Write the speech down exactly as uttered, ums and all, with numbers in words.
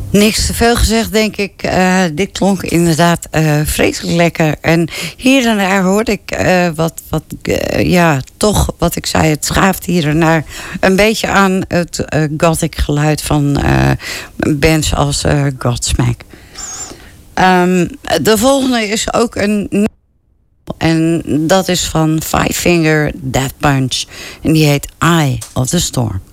Niks te veel gezegd, denk ik. Uh, dit klonk inderdaad uh, vreselijk lekker. En hier en daar hoorde ik uh, wat, wat uh, ja, toch wat ik zei. Het schaaft hier en daar een beetje aan het uh, gothic geluid van uh, bands als uh, Godsmack. Um, de volgende is ook een... En dat is van Five Finger Death Punch. En die heet Eye of the Storm.